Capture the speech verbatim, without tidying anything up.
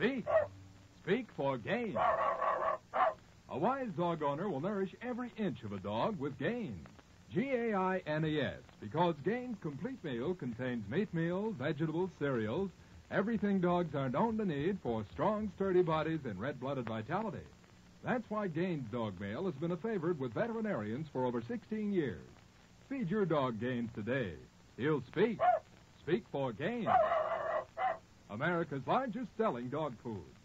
Speak. Speak for Gaines. A wise dog owner will nourish every inch of a dog with Gaines. G A I N E S, because Gaines Complete Meal contains meat meals, vegetables, cereals, everything dogs are known to need for strong, sturdy bodies and red-blooded vitality. That's why Gaines Dog Meal has been a favorite with veterinarians for over sixteen years. Feed your dog Gaines today. He'll speak. Speak for Gaines. America's largest selling dog food.